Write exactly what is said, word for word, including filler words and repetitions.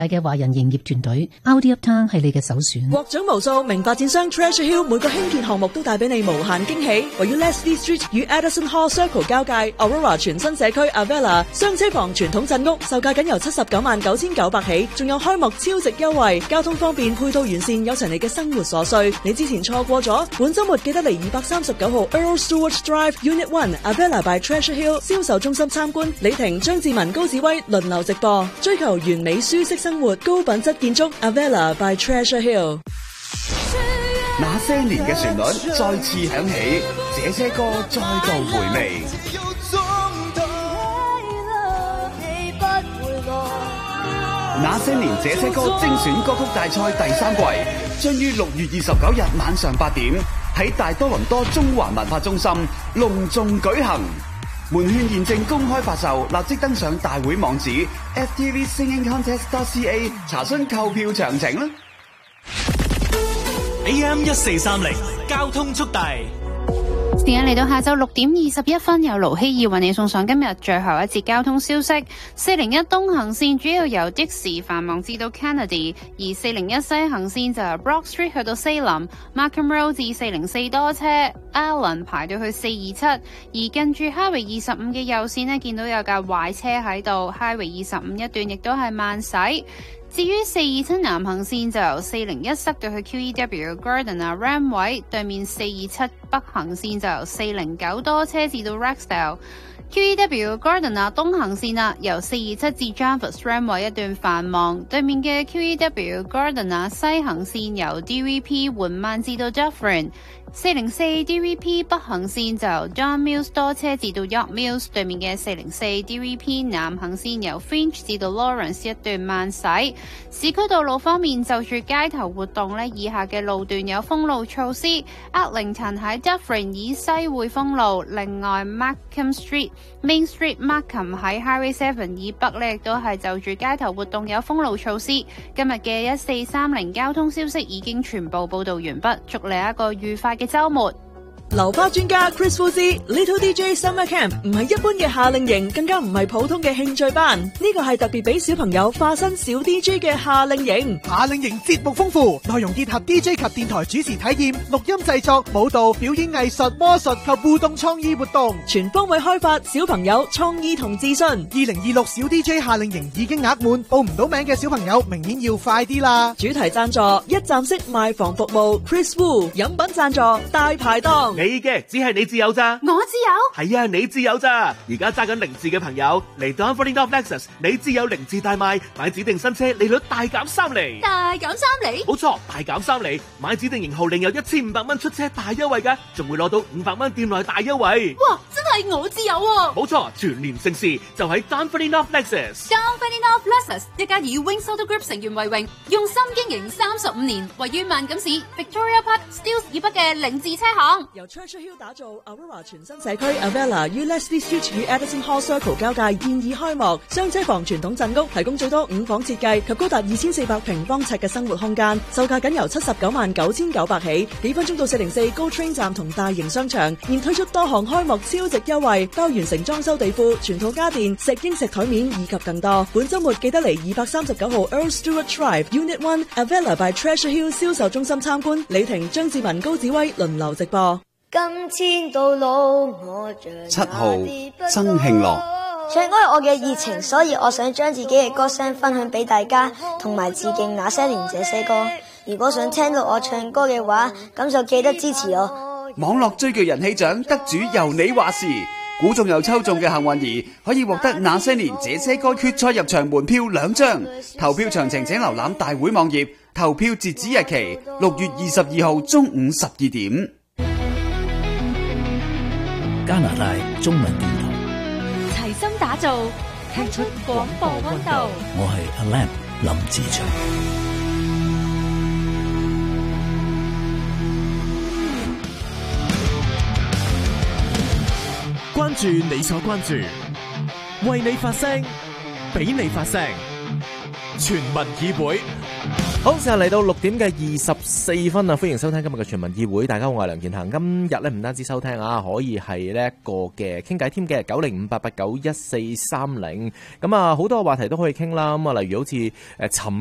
嘅華人營業團隊 Audi Uptown 係你嘅首選。 獲獎無數，名發展商 Treasure Hill 每個興建項目都帶俾你無限驚喜。位於 Leslie Street 與 Addison Hall Circle 交界 Aurora 全新社區 Avella 雙車房傳統鎮屋，售價僅由七十九萬九千九百起，仲有開幕超值優惠，交通方便，配套完善，有齊你嘅生活所需。你之前錯過咗，本週末記得嚟二百三十九號 Earl Stewart Drive Unit One Avella by Treasure Hill 銷售中心參觀。李婷、張志文、高子威輪流直播，追求完美舒適生活，高品質建築 Avella by Treasure Hill。 那些年嘅旋律再次響起，這些歌再度回味。那些年這些歌精選歌曲大賽第三季將於六月二十九日晚上八點喺大多倫多中環文化中心隆重舉行。門券現正公開發售，立即登上大會網址 f t v singing contest dot c a 查詢購票詳情啦。 A M 一四三零交通速遞。 時間嚟到下晝六點二十一分，由盧希義為你送上今日最後一節交通消息。四零一東行線主要由的士繁忙至到 Kennedy， 而四零一西行線就由 Brock Street 去到 Salem、Markham Road 至四零四多車 ，Allen 排到去四二七，而近住 Highway 二十五嘅右線呢，見到有架壞車喺度 ，Highway 二十五一段亦都係慢駛。至於四二七南行線就由四零一塞到去 Q E W Gardiner Ram 位，對面四二七北行線就由四零九多車至到 Rexdale。Q E W Gardiner 東行線啊，由四二七至 Jarvis Ram 位一段繁忙，對面嘅 Q E W Gardiner 西行線由 D V P 緩慢至到 Dufferin。四零四 D V P 北行線就由 John Mills 多車至到 York Mills， 對面嘅四零四 D V P 南行線由 Finch 至到 Lawrence 一段慢駛。市區道路方面，就住街頭活動呢，以下嘅路段有封路措施。Arlington 喺 Dufferin 以西會封路，另外 Markham Street、Main Street Markham 喺 Highway seven 以北呢，亦都係就住街頭活動有封路措施。今日嘅一四三零交通消息已經全部報道完畢，祝你一個愉快嘅週末。 流花專家 Chris Fuzzy Little D J Summer Camp 唔係一般嘅夏令營，更加唔係普通嘅興趣班，呢個係特別俾小朋友化身小 D J 嘅夏令營。 夏令營節目豐富，內容結合 D J 及電台主持體驗、錄音製作、舞蹈、表演藝術、魔術及互動創意活動， 全方位開發小朋友創意同自信。二零二六小 D J 夏令營已經額滿，報唔到名嘅小朋友明年要快啲啦。 主題贊助一站式賣房服務 Chris Wu， 飲品贊助大排檔。 你嘅只係你自有咋？ 我自有？ 係啊，你自有咋？而家揸緊零字嘅朋友嚟 Dunfermline North Lexus， 你自有零字大賣，買指定新車利率大減三厘。 大減三厘？ 冇錯，大減三厘，買指定型號另有一千五百蚊出車大優惠㗎，仲會攞到五百蚊店內大優惠。 哇，真係我自有喎！ 冇錯，全年盛事就喺 Dunfermline North Lexus。Dunfermline North Lexus 一家以 Wings Auto Group 成員為榮，用心經營三十五年，位於萬錦市 Victoria Park Steeles 以北嘅零字車行。 由 Treasure Hill打造 Aurora 全新社區 Avella 於 Leslie Street 與 Addison Hall Circle 交界，現已開幕。雙車房傳統鎮屋提供最多五房設計及高達二千四百平方尺嘅生活空間，售價僅由七十九萬九千九百起。幾分鐘到四零四 GO Train 站同大型商場現推出多項開幕超值優惠，包完成裝修地庫、全套家電、石英石台面以及更多。本週末記得嚟二百三十九號 Earl Stewart Drive Unit One Avella by Treasure Hill 銷售中心參觀。李婷、張志文、高子威輪流直播。 今天到老我七號曾慶樂， 唱歌係我嘅熱情，所以我想將自己嘅歌聲分享俾大家，同埋致敬那些年這些歌。如果想聽到我唱歌嘅話，咁就記得支持我。 網絡最具人氣獎得主由你話事，估中又抽中嘅幸運兒可以獲得那些年這些歌決賽入場門票兩張。投票詳情請瀏覽大會網頁，投票截止日期六月二十二號中午十二點。 加拿大中文電台齊心打造，踢出廣播溫度。 我係 Alam 林志祥。 關注你所關注，為你發聲，俾你發聲，全民議會。 好，時間嚟到六點嘅二十四分啊！歡迎收聽今日嘅全民議會。大家好，我係梁健恒。今日咧唔單止收聽啊，可以係呢一個嘅傾偈添嘅九零五八八九一四三零。咁啊，好多話題都可以傾啦。咁啊，例如好似誒尋